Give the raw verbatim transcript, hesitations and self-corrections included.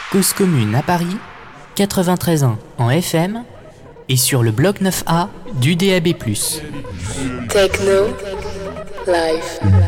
Cause commune à Paris, quatre-vingt-treize ans en F M et sur le bloc neuf A du D A B plus. Techno Live.